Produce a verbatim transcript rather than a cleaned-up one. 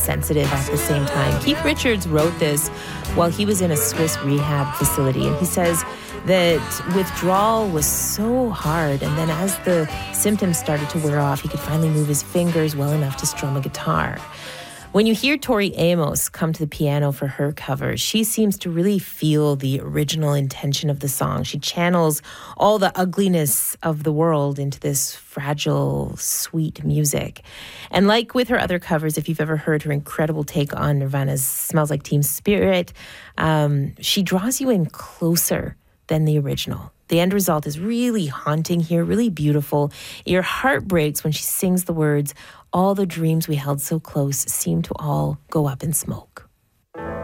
sensitive at the same time. Keith Richards wrote this while he was in a Swiss rehab facility, and he says that withdrawal was so hard, and then as the symptoms started to wear off, he could finally move his fingers well enough to strum a guitar. When you hear Tori Amos come to the piano for her cover, she seems to really feel the original intention of the song. She channels all the ugliness of the world into this fragile, sweet music. And like with her other covers, if you've ever heard her incredible take on Nirvana's Smells Like Teen Spirit, um, she draws you in closer than the original. The end result is really haunting here, really beautiful. Your heart breaks when she sings the words, "All the dreams we held so close seem to all go up in smoke."